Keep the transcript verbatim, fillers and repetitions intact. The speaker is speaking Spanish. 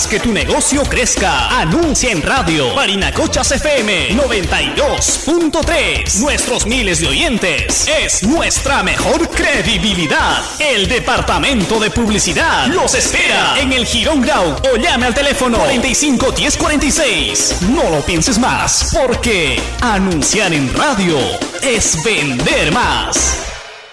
que tu negocio crezca. Anuncia en radio. Barinacochas F M noventa y dos punto tres. Nuestros miles de oyentes es nuestra mejor credibilidad. El departamento de publicidad los espera en el Girón Grau o llame al teléfono cuarenta y cinco diez cuarenta y seis. No lo pienses más, porque anunciar en radio es vender más.